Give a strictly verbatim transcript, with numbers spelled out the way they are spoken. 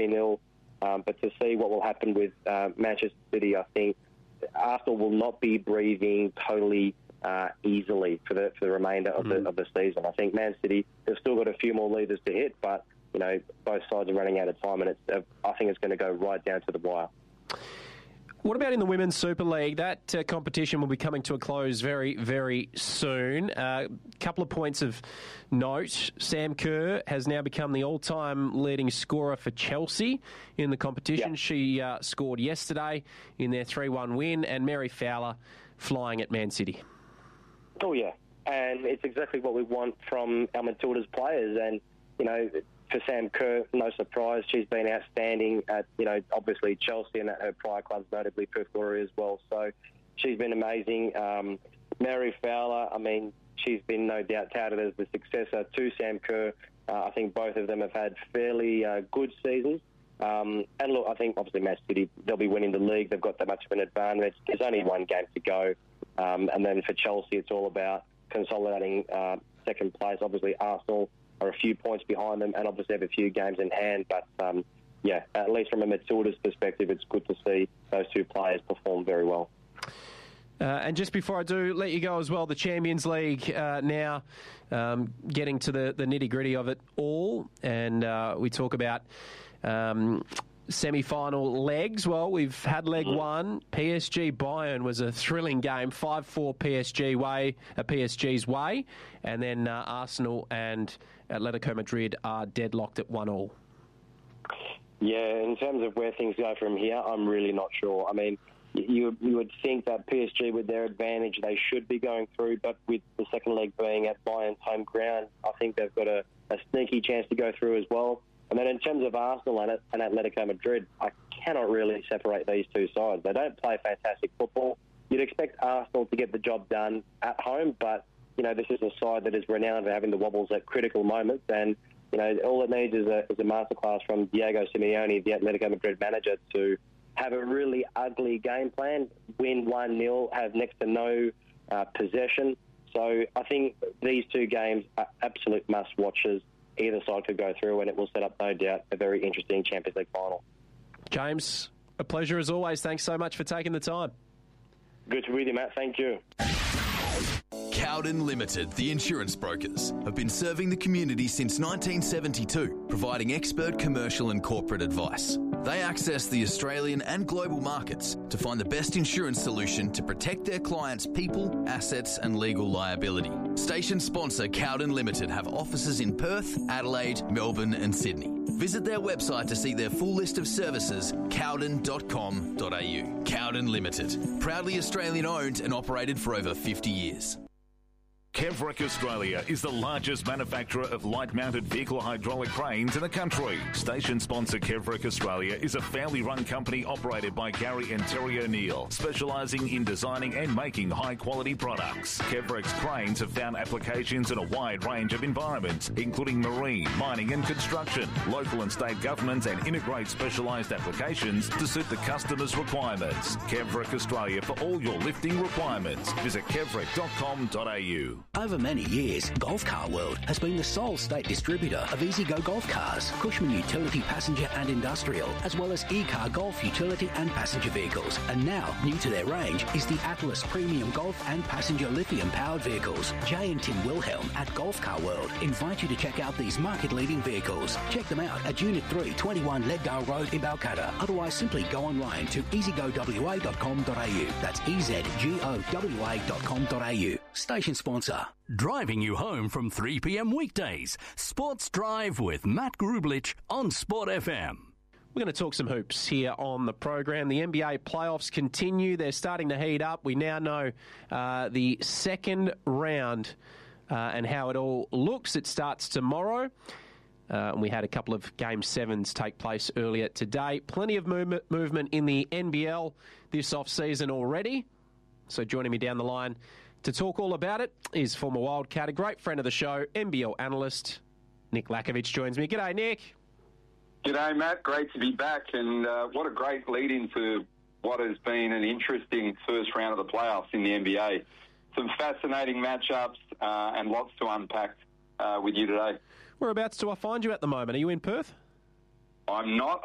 three nil. Um, but to see what will happen with uh, Manchester City, I think Arsenal will not be breathing totally uh, easily for the for the remainder of the of the season. I think Man City, they've still got a few more levers to hit, but you know both sides are running out of time, and it's uh, I think it's going to go right down to the wire. What about in the Women's Super League? That uh, competition will be coming to a close very, very soon. A uh, couple of points of note. Sam Kerr has now become the all-time leading scorer for Chelsea in the competition. Yep. She uh, scored yesterday in their three one win, and Mary Fowler flying at Man City. Oh, yeah. And it's exactly what we want from our Matildas players. And, you know, for Sam Kerr, no surprise, she's been outstanding at, you know, obviously Chelsea and at her prior clubs, notably Perth Glory as well. So she's been amazing. Um, Mary Fowler, I mean, she's been no doubt touted as the successor to Sam Kerr. Uh, I think both of them have had fairly uh, good seasons. Um, and look, I think obviously Man City, they'll be winning the league. They've got that much of an advantage. There's only one game to go. Um, and then for Chelsea, it's all about consolidating uh, second place. Obviously, Arsenal are a few points behind them and obviously have a few games in hand. But, um, yeah, at least from a Matilda's perspective, it's good to see those two players perform very well. Uh, and just before I do let you go as well, the Champions League uh, now um, getting to the, the nitty-gritty of it all. And uh, we talk about um, semi-final legs. Well, we've had leg one. P S G Bayern was a thrilling game, five four P S G way, uh, P S G's way. And then uh, Arsenal and Atletico Madrid are deadlocked at one all. Yeah, in terms of where things go from here, I'm really not sure. I mean, You, you would think that P S G, with their advantage, they should be going through, but with the second leg being at Bayern's home ground, I think they've got a, a sneaky chance to go through as well. And then in terms of Arsenal and, and Atletico Madrid, I cannot really separate these two sides. They don't play fantastic football. You'd expect Arsenal to get the job done at home, but, you know, this is a side that is renowned for having the wobbles at critical moments, and, you know, all it needs is a, is a masterclass from Diego Simeone, the Atletico Madrid manager, to have a really ugly game plan, win one nil, have next to no uh, possession. So I think these two games are absolute must-watches. Either side could go through, and it will set up, no doubt, a very interesting Champions League final. James, a pleasure as always. Thanks so much for taking the time. Good to be with you, Matt. Thank you. Cowden Limited, the insurance brokers, have been serving the community since nineteen seventy-two, providing expert commercial and corporate advice. They access the Australian and global markets to find the best insurance solution to protect their clients' people, assets and legal liability. Station sponsor Cowden Limited have offices in Perth, Adelaide, Melbourne and Sydney. Visit their website to see their full list of services, cowden dot com dot a u. Cowden Limited, proudly Australian owned and operated for over fifty years. Kevrick Australia is the largest manufacturer of light-mounted vehicle hydraulic cranes in the country. Station sponsor Kevrick Australia is a family-run company operated by Gary and Terry O'Neill, specialising in designing and making high-quality products. Kevrick's cranes have found applications in a wide range of environments, including marine, mining and construction, local and state governments, and integrate specialised applications to suit the customer's requirements. Kevrick Australia for all your lifting requirements. Visit kevrick dot com dot a u. Over many years, Golf Car World has been the sole state distributor of EasyGo Golf Cars, Cushman Utility Passenger and Industrial, as well as E-Car Golf Utility and Passenger Vehicles. And now, new to their range is the Atlas Premium Golf and Passenger Lithium-powered vehicles. Jay and Tim Wilhelm at Golf Car World invite you to check out these market-leading vehicles. Check them out at Unit three, twenty-one Leddale Road in Balcatta. Otherwise, simply go online to easy go w a dot com dot a u. That's e z g o w a dot com dot a u. Station sponsor. Driving you home from three p.m. weekdays. Sports Drive with Matt Grublich on Sport F M. We're going to talk some hoops here on the program. The N B A playoffs continue. They're starting to heat up. We now know uh, the second round uh, and how it all looks. It starts tomorrow. Uh, and we had a couple of Game sevens take place earlier today. Plenty of movement, movement in the N B L this off-season already. So joining me down the line to talk all about it is former Wildcat, a great friend of the show, N B L analyst, Nick Lakovic joins me. G'day, Nick. G'day, Matt. Great to be back, and uh, what a great lead into what has been an interesting first round of the playoffs in the N B A. Some fascinating matchups uh, and lots to unpack uh, with you today. Whereabouts do I find you at the moment? Are you in Perth? I'm not.